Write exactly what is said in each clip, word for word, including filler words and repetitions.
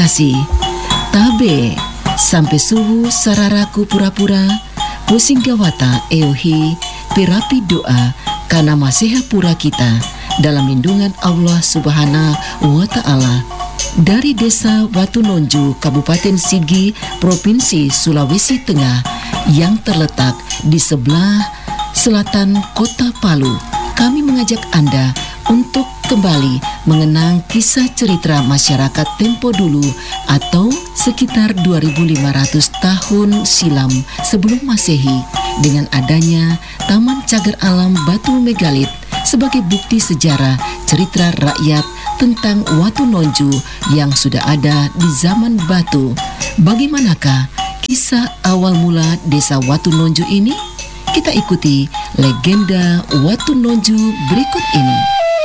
kasih. Tabe sampai suhu sararaku pura-pura pusing gawata eohi pirapi doa karena maseha pura kita dalam lindungan Allah Subhanahu wa Ta'ala. Dari desa Watunonju, Kabupaten Sigi, Provinsi Sulawesi Tengah yang terletak di sebelah selatan kota Palu, kami mengajak Anda untuk kembali mengenang kisah cerita masyarakat tempo dulu atau sekitar dua ribu lima ratus tahun silam sebelum Masehi dengan adanya Taman Cagar Alam Batu Megalit sebagai bukti sejarah cerita rakyat tentang Watunonju yang sudah ada di zaman batu. Bagaimanakah kisah awal mula desa Watunonju ini? Kita ikuti legenda Watunonju berikut ini.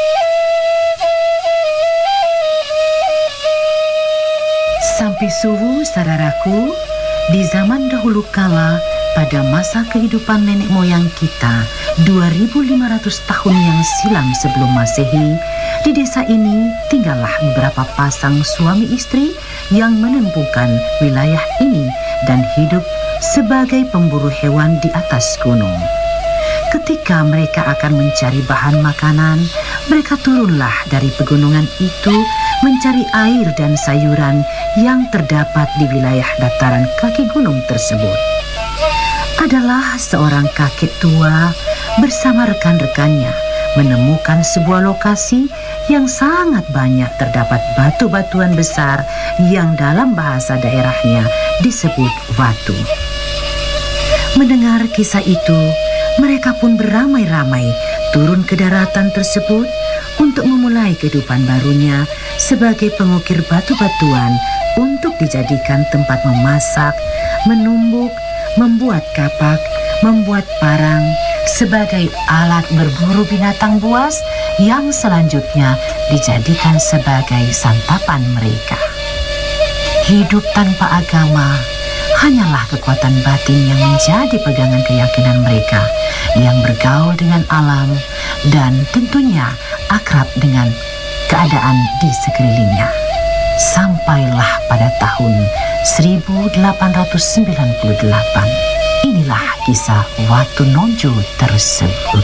Sampai suhu sararaku, di zaman dahulu kala, pada masa kehidupan nenek moyang kita dua ribu lima ratus tahun yang silam sebelum Masehi, di desa ini tinggallah beberapa pasang suami istri yang menempuhkan wilayah ini dan hidup sebagai pemburu hewan di atas gunung. Ketika mereka akan mencari bahan makanan, mereka turunlah dari pegunungan itu mencari air dan sayuran yang terdapat di wilayah dataran kaki gunung tersebut. Adalah seorang kakek tua bersama rekan-rekannya menemukan sebuah lokasi yang sangat banyak terdapat batu-batuan besar yang dalam bahasa daerahnya disebut watu. Mendengar kisah itu, mereka pun beramai-ramai turun ke daratan tersebut untuk memulai kehidupan barunya sebagai pengukir batu-batuan untuk dijadikan tempat memasak, menumbuk, membuat kapak, membuat parang sebagai alat berburu binatang buas yang selanjutnya dijadikan sebagai santapan mereka. Hidup tanpa agama hanyalah kekuatan batin yang menjadi pegangan keyakinan mereka yang bergaul dengan alam dan tentunya akrab dengan keadaan di sekelilingnya. Sampailah pada tahun seribu delapan ratus sembilan puluh delapan. Inilah kisah Watunonju tersebut.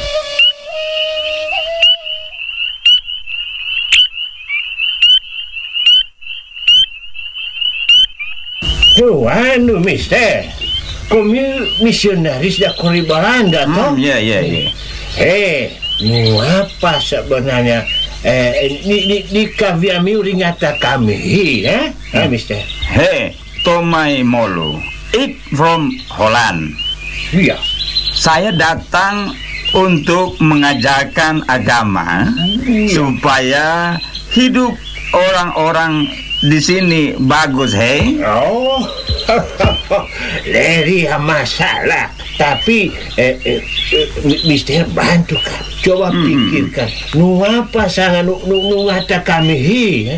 Oh, anu, mister. Kami misionaris da Kori Belanda, toh? Hmm, ya, ya, ya. Eh, nu apa sebenarnya? Eh, di di di kaviami ringata kami, eh? Eh, mister. Hey, Tomai Molo. Ik from Holland. Iya. Saya datang untuk mengajarkan agama Iya. supaya hidup orang-orang di sini bagus, hei. Oh, Leri masalah. Tapi, eh, eh, eh, mister bantu kan. Coba Hmm. pikirkan. Nu apa sangat nu nu nu ngata kami, eh?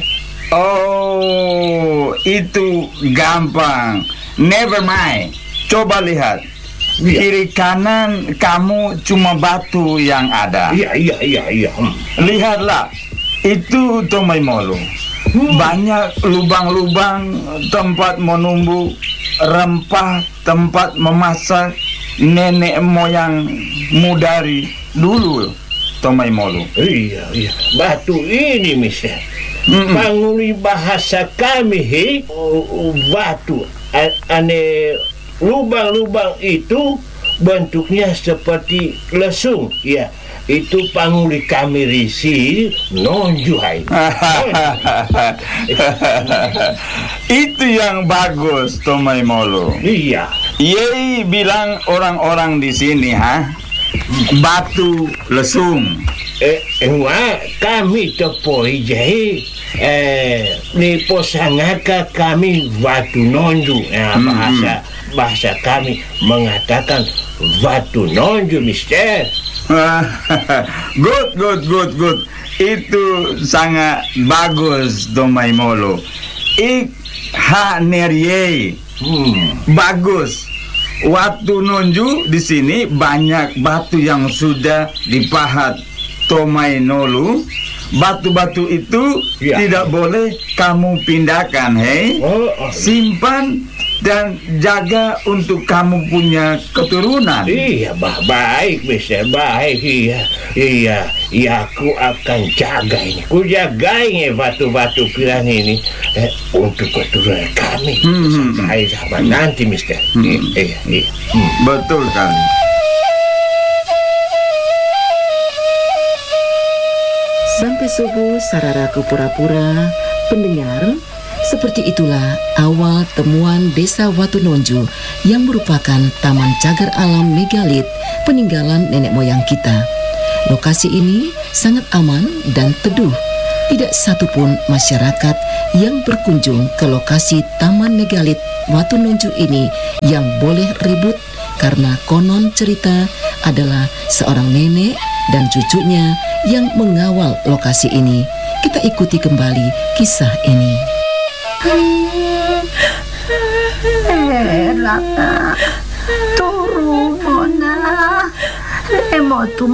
Oh, itu gampang. Never mind. Coba lihat. Iya. Kiri kanan kamu cuma batu yang ada. Iya, iya, iya, iya. Hmm. Lihatlah. Itu Tomai Molo. Hmm. Banyak lubang-lubang tempat menumbuk rempah, tempat memasak nenek moyangmu dari dulu, Tomai Molo. Iya, iya. Batu ini, mister. Mm-mm. Panguli bahasa kami, he, uh, batu. A- ane lubang-lubang itu bentuknya seperti lesung. Ya, itu panguli kami risi nonjuhai. Itu yang bagus, Tomai Molo. Iya. Yei bilang orang-orang di sini, ha? Batu lesung. Eh, wah, kami tepoi jahe. Eh, ni posangaka kami batu nonju. Nah, Hmm. bahasa bahasa kami mengatakan batu nonju, mister. Good, good, good, good. Itu sangat bagus, Tomai Molo. Ik ha nerie. Hmm. Bagus. Watunonju di sini banyak batu yang sudah dipahat Tomai Nolu batu-batu itu Ya. tidak boleh kamu pindahkan, hei. Oh, oh. Simpan dan jaga untuk kamu punya keturunan. Iya, bah, baik, mister, baik, iya, iya, iya, aku akan jaga ini, ku jaga ini batu-batu pirang ini eh, untuk keturunan kami Hmm. sampai zaman nanti, mister. Hmm. Iya, iya. Hmm. Betul kali. Sampai subuh sararaku pura-pura pendengar. Seperti itulah awal temuan desa Watunonju yang merupakan taman cagar alam megalit peninggalan nenek moyang kita. Lokasi ini sangat aman dan teduh. Tidak satupun masyarakat yang berkunjung ke lokasi taman megalit Watunonju ini yang boleh ribut karena konon cerita adalah seorang nenek dan cucunya yang mengawal lokasi ini. Kita ikuti kembali kisah ini. Eh, Raka, turu mona. Emo tu